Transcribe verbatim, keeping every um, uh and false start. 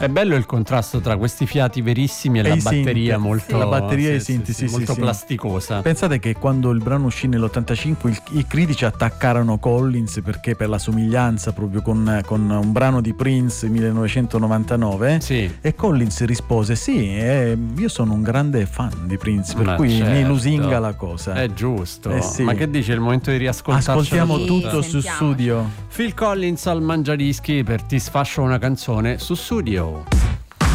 È bello il contrasto tra questi fiati verissimi e, e la batteria synth. molto la batteria sì, e i synth, sì, sì, sì, molto sì, plasticosa. Pensate che quando il brano uscì nell'ottantacinque il, i critici attaccarono Collins perché per la somiglianza proprio con, con un brano di Prince millenovecentonovantanove, sì. e Collins rispose sì, eh, io sono un grande fan di Prince, per Ma cui certo. mi lusinga la cosa. È giusto. Eh sì. Ma che dice, è il momento di riascoltarcelo? Ascoltiamo Sì, tutto su sentiamo. Studio. Phil Collins al Mangiadischi per Ti sfascio una canzone su Studio.